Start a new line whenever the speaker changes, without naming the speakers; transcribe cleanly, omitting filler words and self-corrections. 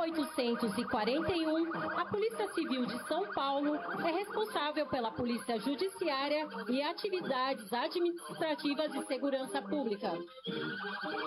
1841, a Polícia Civil de São Paulo é responsável pela Polícia Judiciária e atividades administrativas de segurança pública.